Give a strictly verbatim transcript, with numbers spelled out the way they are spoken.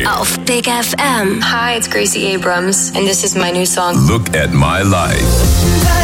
Friday. Auf Big F M. Hi, it's Gracie Abrams, and this is my new song. Look at my life.